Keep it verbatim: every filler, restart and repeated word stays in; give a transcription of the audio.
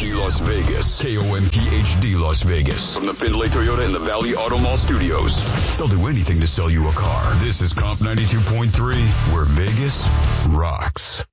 HD Las Vegas. K O M P H D Las Vegas. From the Findlay Toyota and the Valley Auto Mall studios. They'll do anything to sell you a car. This is Comp ninety-two point three, where Vegas rocks.